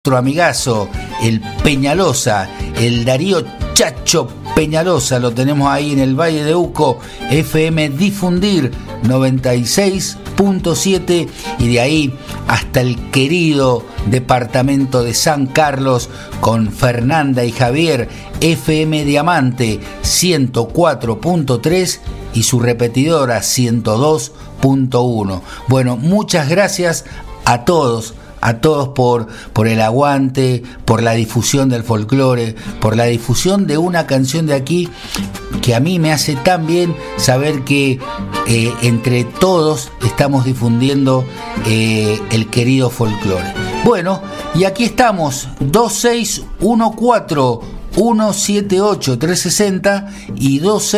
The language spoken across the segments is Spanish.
nuestro amigazo, el Peñalosa, el Darío Chacho Peñalosa, lo tenemos ahí en el Valle de Uco, FM Difundir 96.7, y de ahí hasta el querido departamento de San Carlos con Fernanda y Javier, FM Diamante 104.3 y su repetidora 102.1. Bueno, muchas gracias a todos por el aguante, por la difusión del folclore, por la difusión de una canción de aquí que a mí me hace tan bien saber que entre todos estamos difundiendo el querido folclore. Bueno, y aquí estamos, 2614-178-360 y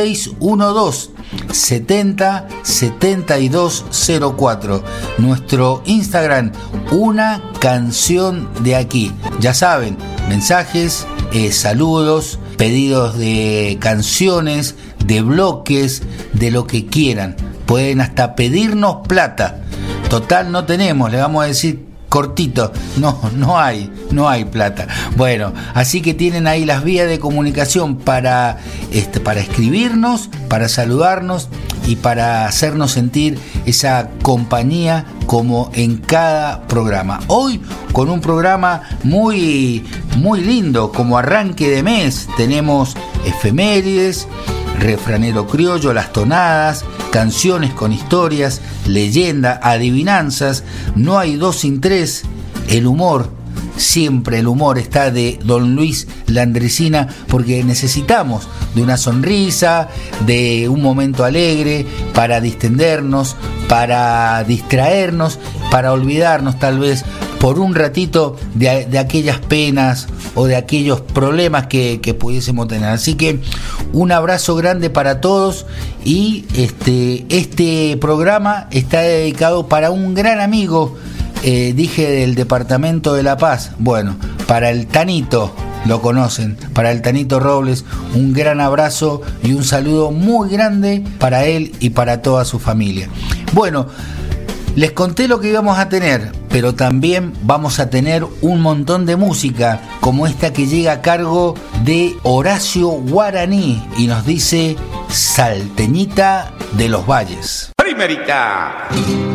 2612-707204. Nuestro Instagram, una canción de aquí. Ya saben, mensajes, saludos, pedidos de canciones, de bloques, de lo que quieran. Pueden hasta pedirnos plata. Total, no tenemos, le vamos a decir cortito, no hay plata. Bueno, así que tienen ahí las vías de comunicación para escribirnos, para saludarnos y para hacernos sentir esa compañía como en cada programa. Hoy con un programa muy lindo, como arranque de mes, tenemos efemérides, refranero criollo, las tonadas, canciones con historias, leyenda, adivinanzas, no hay dos sin tres, el humor, siempre el humor está de Don Luis Landresina, porque necesitamos de una sonrisa, de un momento alegre para distendernos, para distraernos, para olvidarnos tal vez por un ratito de aquellas penas o de aquellos problemas que pudiésemos tener. Así que un abrazo grande para todos, y este programa está dedicado para un gran amigo, dije del departamento de La Paz, bueno, para el Tanito, lo conocen, para el Tanito Robles, un gran abrazo y un saludo muy grande para él y para toda su familia. Bueno, les conté lo que íbamos a tener, pero también vamos a tener un montón de música, como esta que llega a cargo de Horacio Guaraní y nos dice Salteñita de los Valles. Primerita.